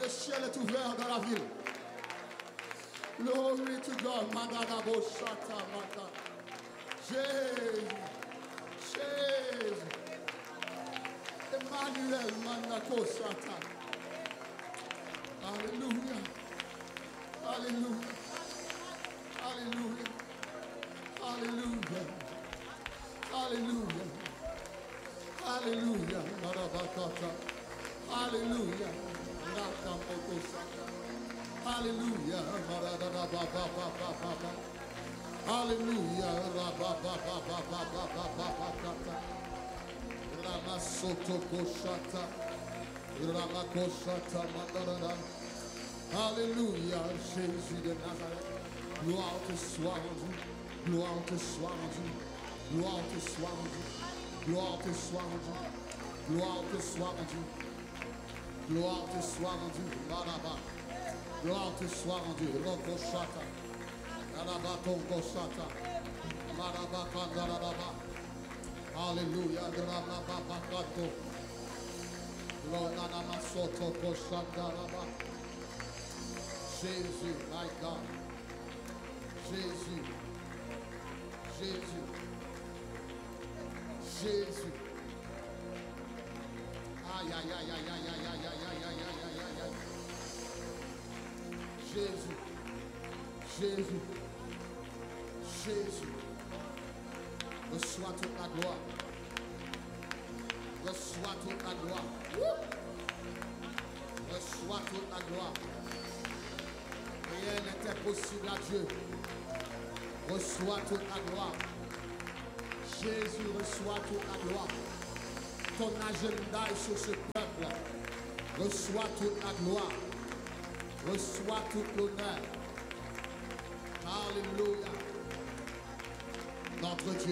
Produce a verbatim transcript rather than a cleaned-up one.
Le ciel est ouvert dans la ville. Glory to God. Magadabo Shata Mata. Jésus. Jésus. Emmanuel Mandako Shata. Alléluia. Alléluia. Alléluia. Alléluia. Alléluia. Alléluia. Marabakata. Alléluia. Nakamoto Shata. Alléluia. Maradababababababa. Alléluia. Rabababababababababa. Ramasoto Koshata. Ramakoshata Mandarada. Alléluia. Jésus de Nazareth. Gloire te soit rendue. Gloire te soit rendue. Gloire te soit rendue. Gloire te soit rendue. Gloire te soit rendue. Gloire te soit rendue. Baraba. Gloire te soit rendue. Rokoshata. Baraba Tonkoshata. Baraba Kandaraba. Alléluia. Baraba Kato. Lonana Soto Koshandaraba. Jésus, my God. Jésus. Jésus. Jésus. Aïe, aïe, aïe, aïe, aïe, aïe, aïe, aïe, aïe, aïe, aïe, aïe, aïe, aïe. Jésus. Jésus. Jésus. Reçois toute la gloire. Reçois toute la gloire. Reçois toute la gloire. Rien n'est impossible à Dieu. Reçois toute la gloire. Jésus reçoit toute la gloire. Ton agenda est sur ce peuple. Reçois toute la gloire. Reçois tout l'honneur. Alléluia. Notre Dieu